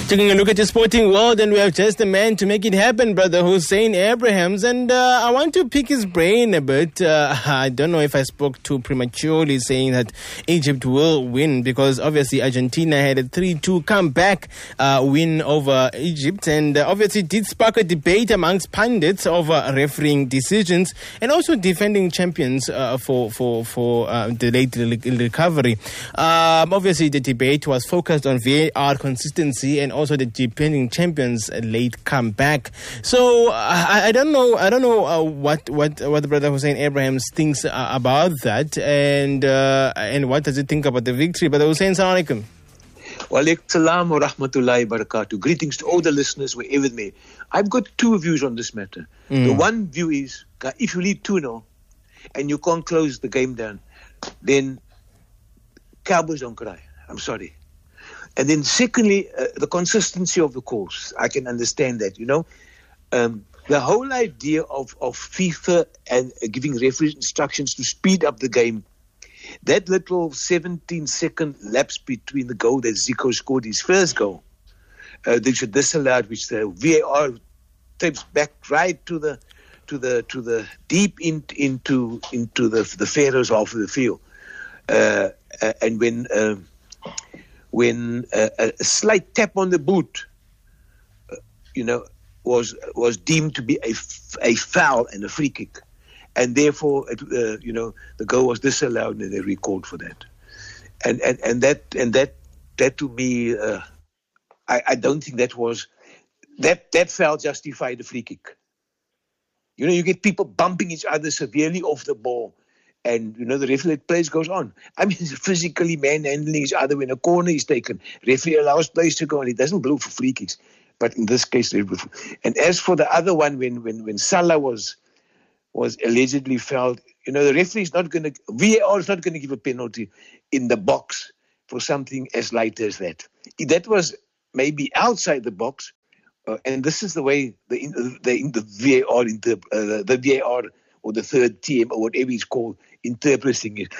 Taking a look at the sporting world, and we have just the man to make it happen, brother Hussein Abrahams. And I want to pick his brain a bit. I don't know if I spoke too prematurely saying that Egypt will win, because obviously Argentina had a 3-2 comeback win over Egypt, and obviously did spark a debate amongst pundits over refereeing decisions and also defending champions for the late recovery. Obviously the debate was focused on VAR consistency and also the defending champions' late comeback. So I don't know what the brother Hussein Abrahams thinks about that, and what does he think about the victory. Brother Hussein, Assalamu alaikum. Wa alaikum salam wa rahmatullahi wa barakatuh. Greetings to all the listeners wherever they may. I've got two views on this matter. The one view is, if you lead 2-0 and you can't close the game down, then Cowboys don't cry. I'm sorry. And then secondly, the consistency of the calls. I can understand that, the whole idea of FIFA and giving referees instructions to speed up the game, that little 17-second lapse between the goal that Zico scored his first goal, they should disallowed, which the VAR tapes back right to the deep into the Pharaohs half of the field, and when a slight tap on the boot, was deemed to be a foul and a free kick, and therefore, the goal was disallowed, and they recalled for that. And that to me, I don't think that foul justified the free kick. You get people bumping each other severely off the ball. And, the referee plays goes on. I mean, physically manhandling each other when a corner is taken. Referee allows plays to go on. He doesn't blow for free kicks. But in this case, and as for the other one, when Salah was allegedly fouled, the referee is not going to, VAR is not going to give a penalty in the box for something as light as that. That was maybe outside the box. And this is the way the VAR, the VAR or the third team or whatever it's called, interpreting it.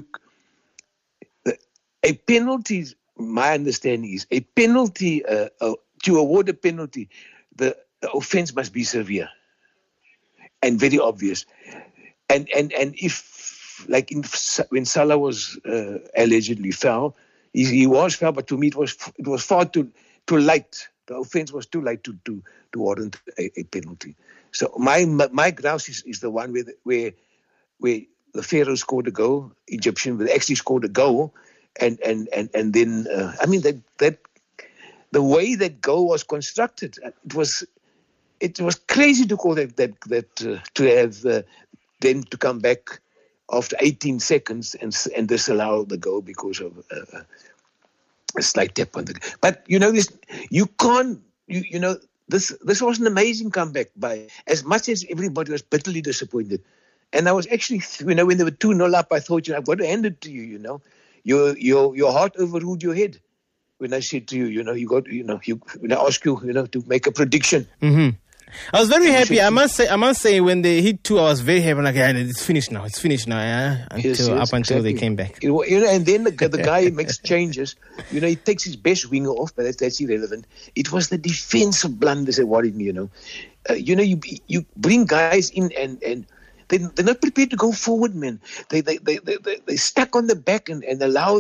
A penalty, my understanding is, a penalty, to award a penalty, the offense must be severe and very obvious. And if, like when Salah was allegedly foul, he was foul, but to me it was far too light. The offense was too light to warrant a penalty. So my grouse is the one where the Pharaoh scored a goal, Egyptian actually scored a goal, and then that the way that goal was constructed, it was crazy to call that to have them to come back after 18 seconds and disallow the goal because of a slight tap on the. But this you can't This was an amazing comeback by as much as everybody was bitterly disappointed. And I was actually, when they were 2-0 up, I thought, I've got to hand it to you, Your heart overruled your head when I said to you, you got, when I asked you, to make a prediction. Mm-hmm. I was very happy. I must say, when they hit 2, I was very happy. Like, it's finished now. Yeah? Until they came back. And then the guy makes changes. He takes his best winger off, but that's irrelevant. It was the defensive blunders that worried me. You bring guys in and they're not prepared to go forward, man. They stuck on the back and allow.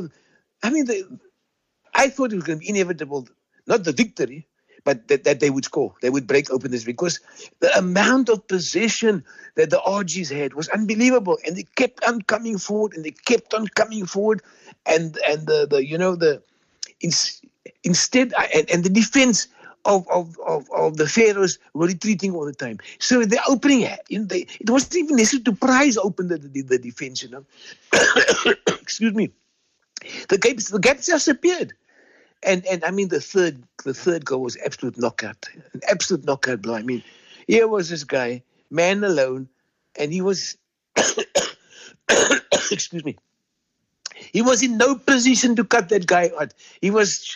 I thought it was going to be inevitable, not the victory, but that they would score. They would break open this, because the amount of possession that the RGs had was unbelievable, and they kept on coming forward, and instead the defense of the Pharaohs were retreating all the time. So the opening, it wasn't even necessary to prize open the defense. Excuse me. The gaps just appeared. And I mean, the third goal was an absolute knockout blow. I mean, here was this guy, man alone, and he was, excuse me, he was in no position to cut that guy out. He was,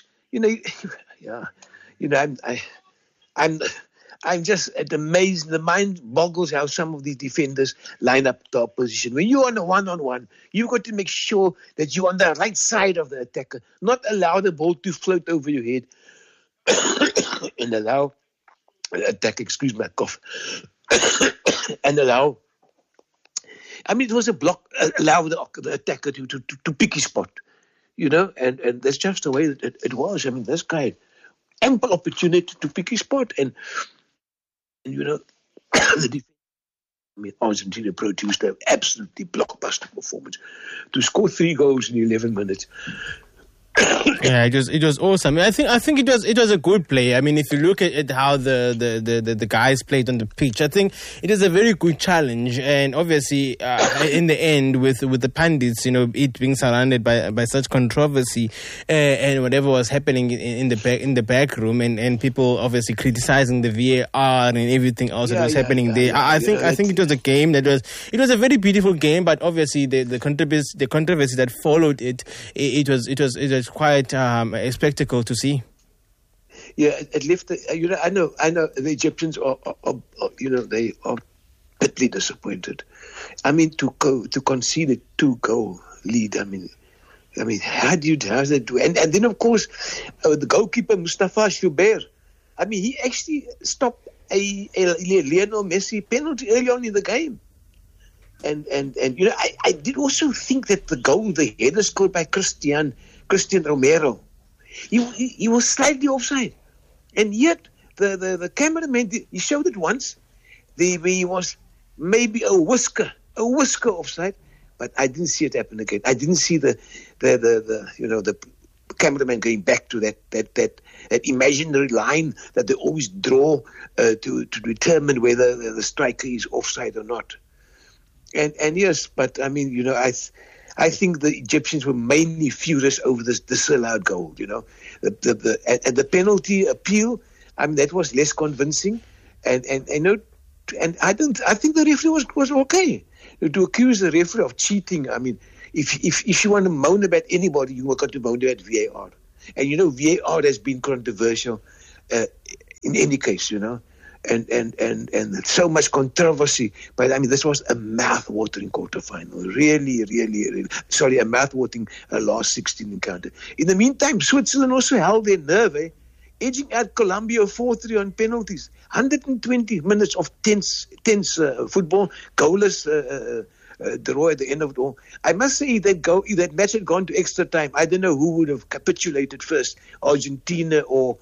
I'm just amazed. The mind boggles how some of these defenders line up the opposition. When you're on a one-on-one, you've got to make sure that you're on the right side of the attacker, not allow the ball to float over your head and allow attack, excuse my cough, and allow, I mean, it was a block, allow the attacker to pick his spot, you know, and that's just the way that it was. I mean, this guy had ample opportunity to pick his spot, and you know, the defense, I mean, Argentina produced an absolutely blockbuster performance to score 3 goals in 11 minutes. Yeah, it was awesome. I think it was a good play. I mean, if you look at how the guys played on the pitch, I think it is a very good challenge. And obviously, in the end, with the pundits, you know, it being surrounded by such controversy and whatever was happening in the back room, and people obviously criticizing the VAR and everything else that was happening there. I think it was a game that was a very beautiful game, but obviously the controversy that followed it was quite a spectacle to see. Yeah, it left. You know, I know. The Egyptians are you know, they are bitterly disappointed. I mean, to concede a 2-goal lead. I mean, how does that do? And then of course, the goalkeeper Mustafa Schubert. I mean, he actually stopped a Lionel Messi penalty early on in the game. And you know, I did also think that the header scored by Christian Romero, he was slightly offside, and yet the cameraman, he showed it once. He was maybe a whisker offside, but I didn't see it happen again. I didn't see the you know, the cameraman going back to that imaginary line that they always draw to determine whether the striker is offside or not. And yes, but I mean, you know, I think the Egyptians were mainly furious over this disallowed goal. You know, the penalty appeal. I mean, that was less convincing, and you know, and I think the referee was okay. To accuse the referee of cheating. I mean, if you want to moan about anybody, you have got to moan about VAR. And you know, VAR has been controversial in any case. You know. And so much controversy. But I mean, this was a mouth-watering quarterfinal. Really, really, really. Sorry, a mouth-watering last 16 encounter. In the meantime, Switzerland also held their nerve, edging out Colombia 4-3 on penalties. 120 minutes of tense football, goalless draw at the end of it all. I must say if that match had gone to extra time, I don't know who would have capitulated first, Argentina or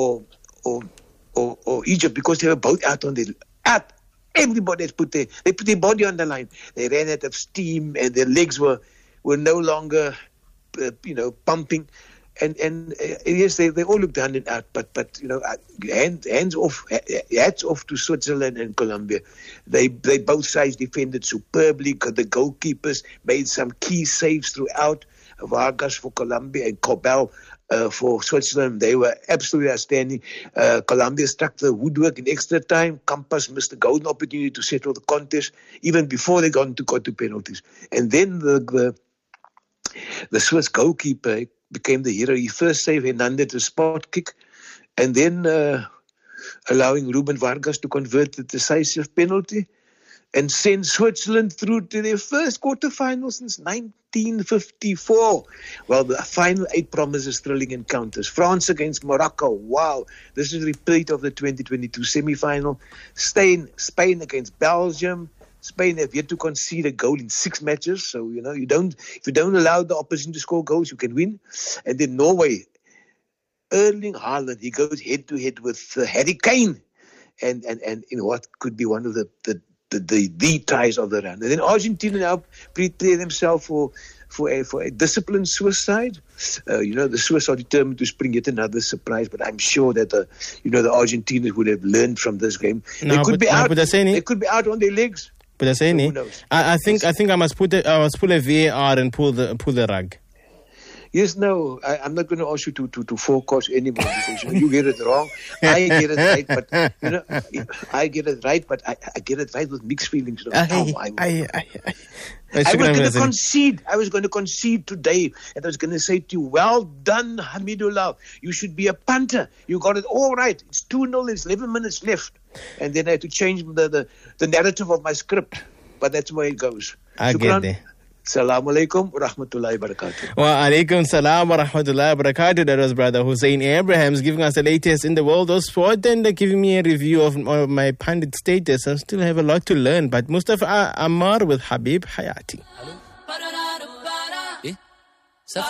Egypt, because they were both out. Everybody has put their body on the line. They ran out of steam, and their legs were no longer, you know, pumping. And yes, they all looked down and out. But you know, hats off to Switzerland and Colombia. They both sides defended superbly. The goalkeepers made some key saves throughout. Vargas for Colombia and Cobel for Switzerland. They were absolutely outstanding. Colombia struck the woodwork in extra time. Campas missed a golden opportunity to settle the contest even before they got to penalties. And then the Swiss goalkeeper became the hero. He first saved Hernandez a spot kick, and then allowing Ruben Vargas to convert the decisive penalty and send Switzerland through to their first quarterfinal since 1954. Well, the final 8 promises thrilling encounters. France against Morocco. Wow. This is a repeat of the 2022 semi-final. Spain against Belgium. Spain have yet to concede a goal in 6 matches. So, you know, if you don't allow the opposition to score goals, you can win. And then Norway. Erling Haaland, he goes head-to-head with Harry Kane. And you know what could be one of the ties of the round. And then Argentina now prepare themselves for a disciplined Swiss side. You know, the Swiss are determined to spring yet another surprise, but I'm sure that the Argentinians would have learned from this game. They could be out on their legs. But who knows? I think I must pull a VAR and pull the rug. Yes, no, I'm not going to ask you to forecast anymore because you get it wrong. I get it right, but you know, I get it right, but I get it right with mixed feelings. You know, I was going to concede today, and I was going to say to you, well done, Hamidullah. You should be a punter. You got it all right. It's 2-0. There's 11 minutes left, and then I had to change the narrative of my script. But that's where it goes. I get there. Assalamu alaikum wa rahmatullahi wa barakatuh. Wa alaikum salam wa rahmatullahi wa barakatuh. That was Brother Hussein Abrahams giving us the latest in the world of sport and giving me a review of my pundit status. I still have a lot to learn. But Mustafa Ammar with Habib Hayati.